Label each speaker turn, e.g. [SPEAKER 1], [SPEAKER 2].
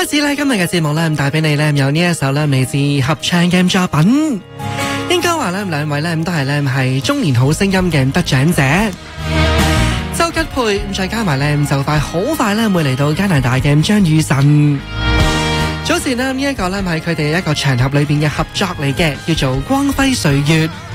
[SPEAKER 1] 開始咧今日嘅節目咧，帶俾你咧有呢一首咧嚟自合唱嘅作品。應該話咧兩位咧都係咧係中年好聲音嘅得獎者，周吉佩再加埋咧就好快咧會嚟到加拿大嘅張雨晨。早前呢一個咧係佢哋一個場合裏邊嘅合作嚟嘅，叫做光輝歲月。